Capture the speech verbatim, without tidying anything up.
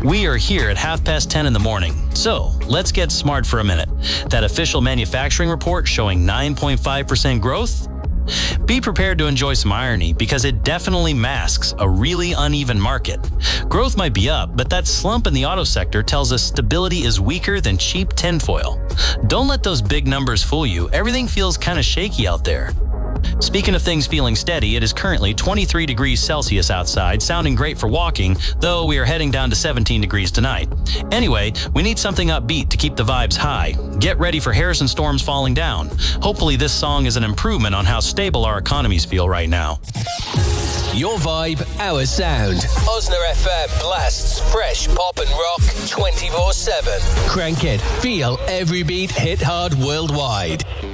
We are here at half past ten in the morning. So, let's get smart for a minute. That official manufacturing report showing nine point five percent growth? Be prepared to enjoy some irony because it definitely masks a really uneven market. Growth might be up, but that slump in the auto sector tells us stability is weaker than cheap tinfoil. Don't let those big numbers fool you. Everything feels kind of shaky out there. Speaking of things feeling steady, it is currently twenty-three degrees Celsius outside, sounding great for walking, though we are heading down to seventeen degrees tonight. Anyway, we need something upbeat to keep the vibes high. Get ready for hails and storms falling down. Hopefully this song is an improvement on how stable our economies feel right now. Your vibe, our sound. Osner F M blasts fresh pop and rock twenty-four seven. Crank it, feel every beat, hit hard worldwide.